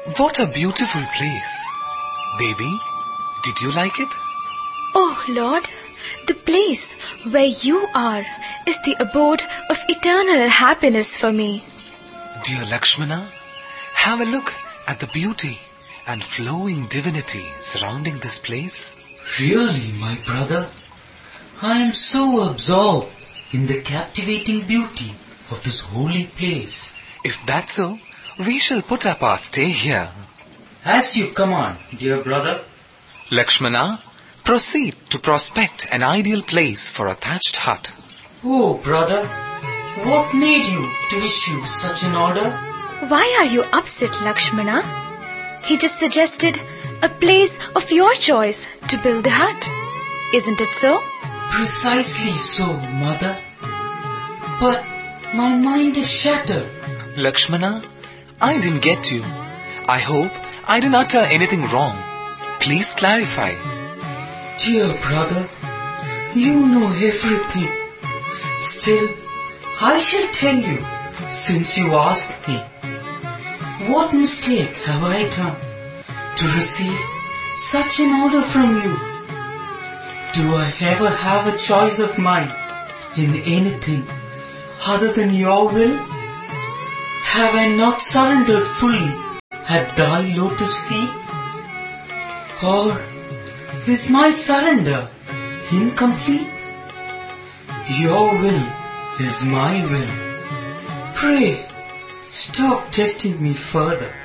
What a beautiful place. Baby, did you like it? Oh Lord, the place where you are is the abode of eternal happiness for me. Dear Lakshmana, have a look at the beauty and flowing divinity surrounding this place. Really, my brother, I am so absorbed in the captivating beauty of this holy place. If that's so, we shall put up our stay here. As you command, dear brother. Lakshmana, proceed to prospect an ideal place for a thatched hut. Oh, brother, what made you to issue such an order? Why are you upset, Lakshmana? He just suggested a place of your choice to build the hut. Isn't it so? Precisely so, mother. But my mind is shattered. Lakshmana, I didn't get you. I hope I didn't utter anything wrong. Please clarify. Dear brother, you know everything. Still, I shall tell you, since you asked me. What mistake have I done to receive such an order from you? Do I ever have a choice of mine in anything other than your will? Have I not surrendered fully at thy lotus feet? Or is my surrender incomplete? Your will is my will. Pray, stop testing me further.